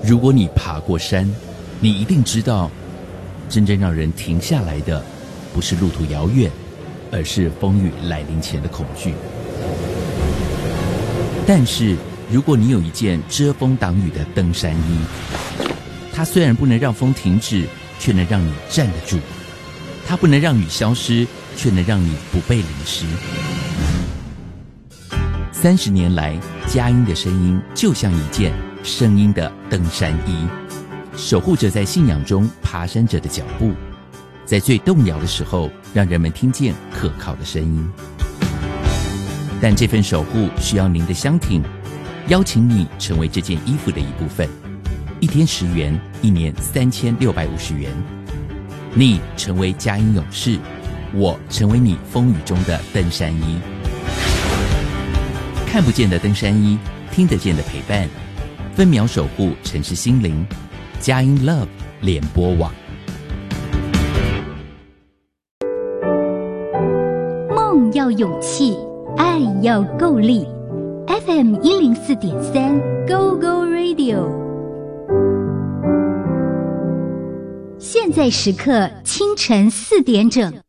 如果你爬过山，你一定知道，真正让人停下来的，不是路途遥远，而是风雨来临前的恐惧。但是，如果你有一件遮风挡雨的登山衣，它虽然不能让风停止，却能让你站得住；它不能让雨消失，却能让你不被淋湿。30年来，佳音的声音就像一件声音的登山衣，守护着在信仰中爬山者的脚步，在最动摇的时候，让人们听见可靠的声音。但这份守护需要您的相挺，邀请你成为这件衣服的一部分，1天10元，1年3650元。你成为佳音勇士，我成为你风雨中的登山衣。看不见的登山衣，听得见的陪伴，分秒守护城市心灵。佳音 Love 联播网。 梦要勇气，爱要够力。FM 104.3 Go Go Radio。现在时刻清晨4点整。